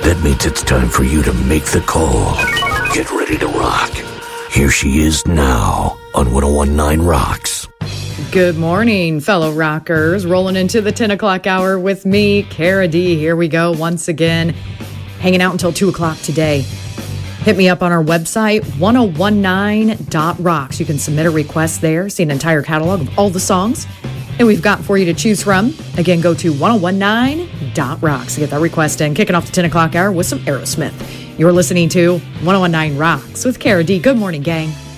That means it's time for you to make the call. Get ready to rock. Here she is now on 101.9 Rocks. Good morning, fellow rockers. Rolling into the 10 o'clock hour with me, Cara D. Here we go once again, hanging out until 2 o'clock today. Hit me up on our website, 1019.rocks. You can submit a request there, see an entire catalog of all the songs that we've got for you to choose from. Again, go to 1019.rocks to get that request in. Kicking off the 10 o'clock hour with some Aerosmith. You're listening to 1019 Rocks with Cara D. Good morning, gang.